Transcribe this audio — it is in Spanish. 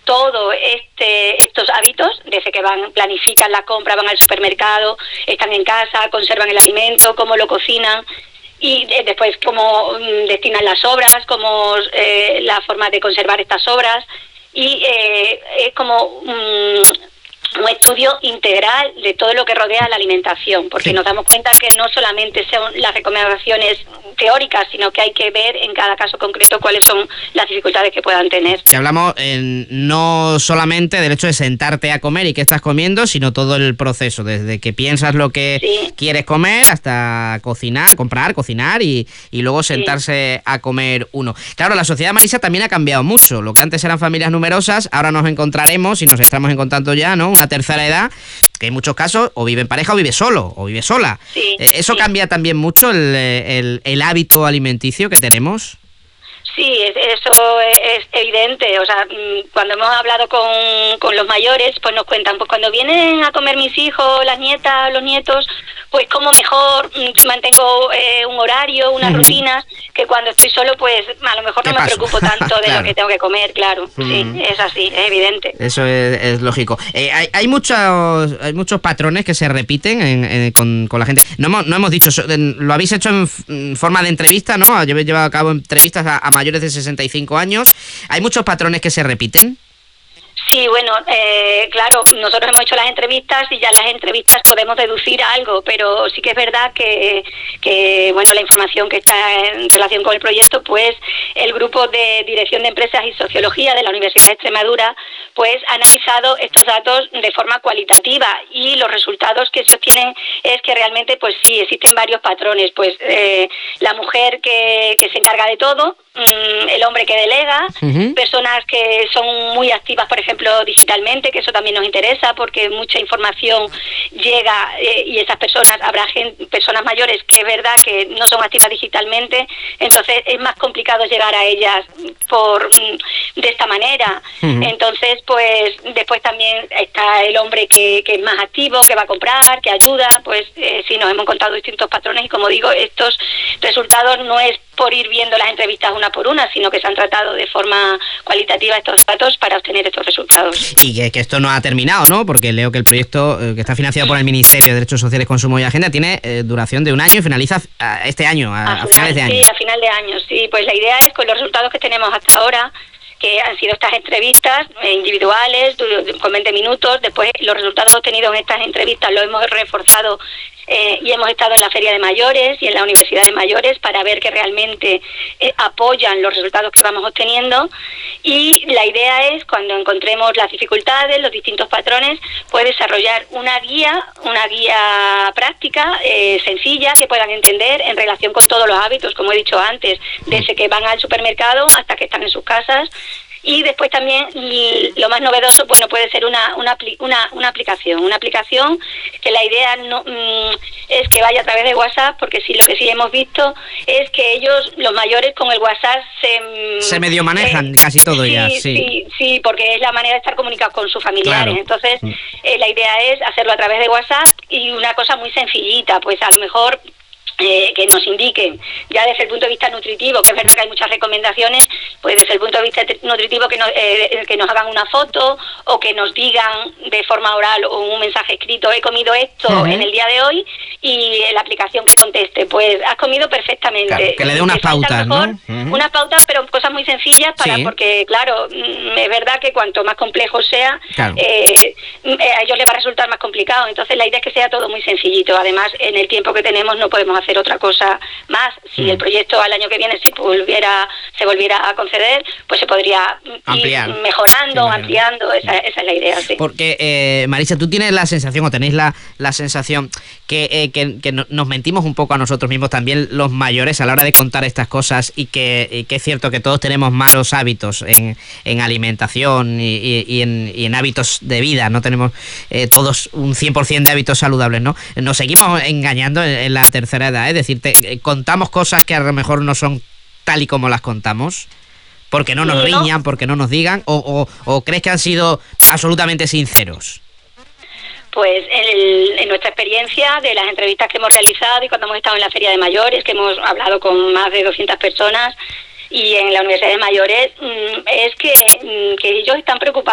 todo estos hábitos, desde que planifican la compra, van al supermercado, están en casa, conservan el alimento, cómo lo cocinan, y después cómo destinan las sobras, cómo la forma de conservar estas sobras, y es como un estudio integral de todo lo que rodea la alimentación, porque nos damos cuenta que no solamente son las recomendaciones teóricas, sino que hay que ver en cada caso concreto cuáles son las dificultades que puedan tener. Y hablamos no solamente del hecho de sentarte a comer y qué estás comiendo, sino todo el proceso, desde que piensas lo que quieres comer hasta cocinar, comprar, cocinar y luego sentarse a comer uno. Claro, la sociedad, Marisa, también ha cambiado mucho. Lo que antes eran familias numerosas, ahora nos encontraremos y nos estamos encontrando ya, ¿no?, una tercera edad, que en muchos casos o vive en pareja o vive solo o vive sola. ¿Eso cambia también mucho el hábito alimenticio que tenemos? Sí, eso es evidente. O sea, cuando hemos hablado con los mayores, pues nos cuentan, pues cuando vienen a comer mis hijos, las nietas, los nietos, pues como mejor, mantengo un horario, unas rutinas, que cuando estoy solo, pues a lo mejor no me preocupo tanto de lo que tengo que comer, claro. Sí, es así, es evidente. Eso es lógico. Hay muchos patrones que se repiten con la gente. No hemos dicho, lo habéis hecho en forma de entrevista, ¿no? Habéis llevado a cabo entrevistas a mayores de 65 años. ¿Hay muchos patrones que se repiten? Sí, bueno, claro, nosotros hemos hecho las entrevistas y ya las entrevistas podemos deducir algo, pero sí que es verdad que bueno, la información que está en relación con el proyecto, pues el grupo de Dirección de Empresas y Sociología de la Universidad de Extremadura, pues ha analizado estos datos de forma cualitativa y los resultados que se obtienen es que realmente, pues sí, existen varios patrones, pues la mujer que se encarga de todo, el hombre que delega, personas que son muy activas, por ejemplo, digitalmente, que eso también nos interesa porque mucha información llega y esas personas, habrá personas mayores que es verdad que no son activas digitalmente, entonces es más complicado llegar a ellas de esta manera. Entonces, pues después también está el hombre que es más activo, que va a comprar, que ayuda, pues sí, nos hemos encontrado distintos patrones y como digo, estos resultados no es por ir viendo las entrevistas una por una, sino que se han tratado de forma cualitativa estos datos para obtener estos resultados. Y que esto no ha terminado, ¿no? Porque leo que el proyecto, que está financiado por el Ministerio de Derechos Sociales, Consumo y Agenda, tiene duración de un año y finaliza este año, a finales de año. Sí, a final de año, sí. Pues la idea es, con los resultados que tenemos hasta ahora, que han sido estas entrevistas individuales, con 20 minutos, después los resultados obtenidos en estas entrevistas los hemos reforzado y hemos estado en la Feria de Mayores y en la Universidad de Mayores para ver que realmente apoyan los resultados que vamos obteniendo, y la idea es, cuando encontremos las dificultades, los distintos patrones, pues desarrollar una guía práctica, sencilla, que puedan entender en relación con todos los hábitos, como he dicho antes, desde que van al supermercado hasta que están en sus casas. Y después también lo más novedoso, bueno, puede ser una aplicación que la idea no es que vaya a través de WhatsApp, porque sí, lo que sí hemos visto es que ellos, los mayores, con el WhatsApp se medio manejan casi todo. Sí, porque es la manera de estar comunicados con sus familiares. Claro. Entonces, la idea es hacerlo a través de WhatsApp y una cosa muy sencillita, pues a lo mejor que nos indiquen, ya desde el punto de vista nutritivo, que es verdad que hay muchas recomendaciones, pues desde el punto de vista nutritivo que nos hagan una foto o que nos digan de forma oral o un mensaje escrito: he comido esto en el día de hoy, y la aplicación que conteste, pues has comido perfectamente. Claro, que le dé unas pautas, ¿no? Unas pautas, pero cosas muy sencillas porque claro, es verdad que cuanto más complejo sea, a ellos les va a resultar más complicado. Entonces la idea es que sea todo muy sencillito. Además, en el tiempo que tenemos no podemos hacer otra cosa más. Si el proyecto al año que viene se volviera a conceder, pues se podría ir mejorando, ampliando. Esa es la idea, sí. Porque, Marisa, tú tienes la sensación, o tenéis la sensación que nos mentimos un poco a nosotros mismos también, los mayores, a la hora de contar estas cosas, y que es cierto que todos tenemos malos hábitos en alimentación y en hábitos de vida, no tenemos todos un 100% de hábitos saludables, ¿no? Nos seguimos engañando en la tercera edad, es decir, contamos cosas que a lo mejor no son tal y como las contamos, porque no nos riñan, porque no nos digan, o crees que han sido absolutamente sinceros. Pues en nuestra experiencia de las entrevistas que hemos realizado y cuando hemos estado en la Feria de Mayores, que hemos hablado con más de 200 personas, y en la Universidad de Mayores, es que ellos están preocupados